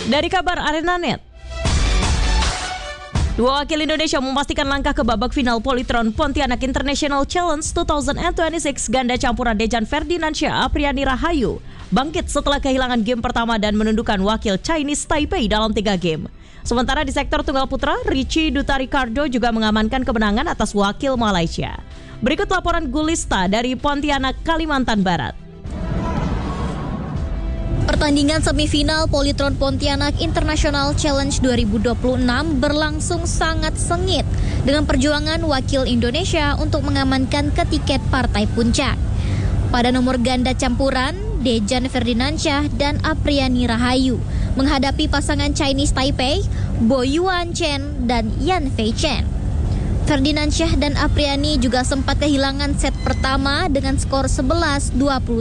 Dari kabar ArenaNet, dua wakil Indonesia memastikan langkah ke babak final Polytron Pontianak International Challenge 2026 ganda campuran Dejan Ferdinansyah Apriani Rahayu bangkit setelah kehilangan game pertama dan menundukkan wakil Chinese Taipei dalam 3 game. Sementara di sektor tunggal putra, Richie Duta Ricardo juga mengamankan kemenangan atas wakil Malaysia. Berikut laporan Gulista dari Pontianak, Kalimantan Barat. Pertandingan semifinal Polytron Pontianak International Challenge 2026 berlangsung sangat sengit dengan perjuangan wakil Indonesia untuk mengamankan tiket partai puncak. Pada nomor ganda campuran, Dejan Ferdinansyah dan Apriani Rahayu menghadapi pasangan Chinese Taipei, Bo Yuan Chen dan Yan Fei Chen. Ferdinansyah dan Apriani juga sempat kehilangan set pertama dengan skor 11-21.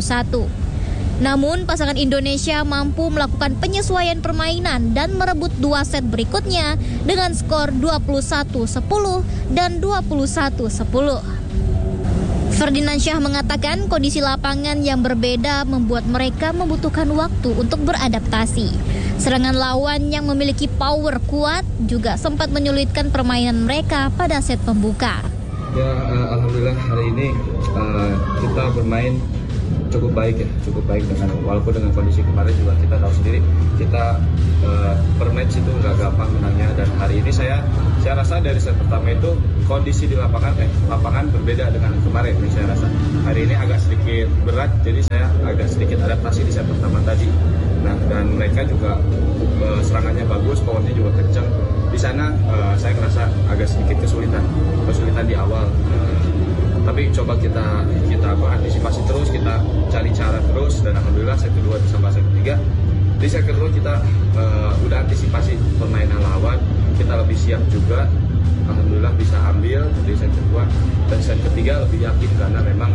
Namun pasangan Indonesia mampu melakukan penyesuaian permainan dan merebut 2 set berikutnya dengan skor 21-10 dan 21-10. Ferdinansyah mengatakan kondisi lapangan yang berbeda membuat mereka membutuhkan waktu untuk beradaptasi. Serangan lawan yang memiliki power kuat juga sempat menyulitkan permainan mereka pada set pembuka. Ya, alhamdulillah hari ini kita bermain cukup baik dengan walaupun dengan kondisi kemarin juga kita tahu sendiri kita per match itu nggak gampang menangnya, dan hari ini saya rasa dari set pertama itu kondisi di lapangan berbeda dengan kemarin. Saya rasa hari ini agak sedikit berat, jadi saya agak sedikit adaptasi di set pertama tadi. Nah, dan mereka juga serangannya bagus, powernya juga kencang. Di sana saya merasa agak sedikit kesulitan di awal. Tapi coba kita antisipasi terus, kita cari cara terus, dan alhamdulillah set kedua sampai set ketiga. Di set kedua kita udah antisipasi permainan lawan, kita lebih siap juga. Alhamdulillah bisa ambil di set kedua, dan set ketiga lebih yakin karena memang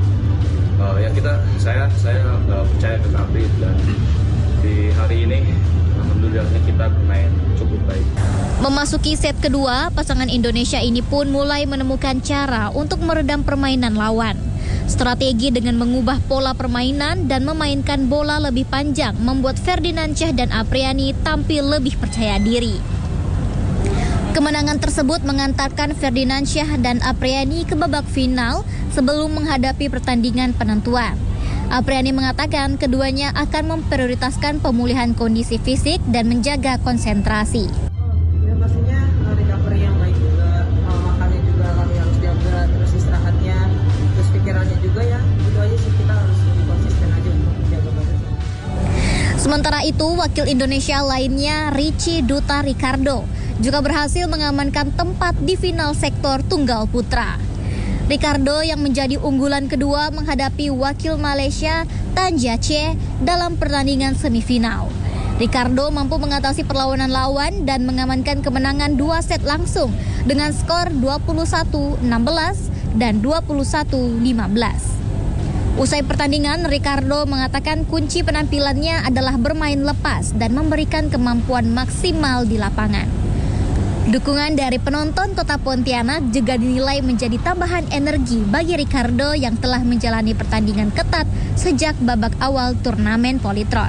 saya percaya ke Kapri, dan di hari ini alhamdulillahnya kita bermain cukup baik. Memasuki set kedua, pasangan Indonesia ini pun mulai menemukan cara untuk meredam permainan lawan. Strategi dengan mengubah pola permainan dan memainkan bola lebih panjang membuat Ferdinansyah dan Apriani tampil lebih percaya diri. Kemenangan tersebut mengantarkan Ferdinansyah dan Apriani ke babak final sebelum menghadapi pertandingan penentuan. Apriani mengatakan keduanya akan memprioritaskan pemulihan kondisi fisik dan menjaga konsentrasi. Ya pastinya recovery yang baik juga, makannya juga kami harus jaga, terus istirahatnya, terus pikirannya juga ya. Itu aja sih, kita harus lebih konsisten aja untuk menjaga badan. Sementara itu, wakil Indonesia lainnya Richie Duta Ricardo juga berhasil mengamankan tempat di final sektor tunggal putra. Ricardo yang menjadi unggulan kedua menghadapi wakil Malaysia Tan Jia Che dalam pertandingan semifinal. Ricardo mampu mengatasi perlawanan lawan dan mengamankan kemenangan 2 set langsung dengan skor 21-16 dan 21-15. Usai pertandingan, Ricardo mengatakan kunci penampilannya adalah bermain lepas dan memberikan kemampuan maksimal di lapangan. Dukungan dari penonton Kota Pontianak juga dinilai menjadi tambahan energi bagi Ricardo yang telah menjalani pertandingan ketat sejak babak awal turnamen Polytron.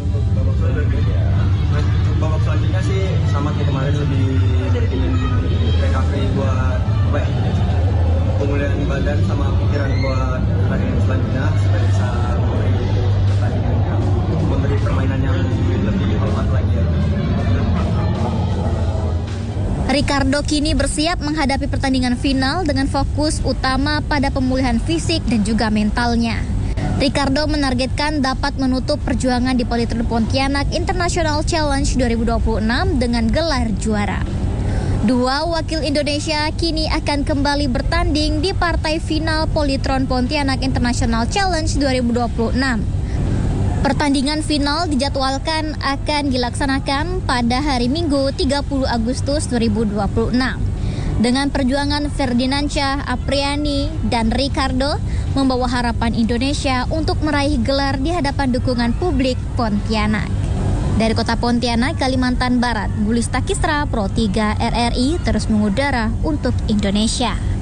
Babak selanjutnya sih sama kayak kemarin, lebih ingin recovery buat pemulihan badan sama pikiran buat pertandingan selanjutnya supaya bisa memberi permainan yang lebih hormat lagi ya. Ricardo kini bersiap menghadapi pertandingan final dengan fokus utama pada pemulihan fisik dan juga mentalnya. Ricardo menargetkan dapat menutup perjuangan di Polytron Pontianak International Challenge 2026 dengan gelar juara. Dua wakil Indonesia kini akan kembali bertanding di partai final Polytron Pontianak International Challenge 2026. Pertandingan final dijadwalkan akan dilaksanakan pada hari Minggu 30 Agustus 2026. Dengan perjuangan Ferdinansyah, Apriani, dan Ricardo membawa harapan Indonesia untuk meraih gelar di hadapan dukungan publik Pontianak. Dari Kota Pontianak, Kalimantan Barat, Gulista Kisra, Pro 3 RRI terus mengudara untuk Indonesia.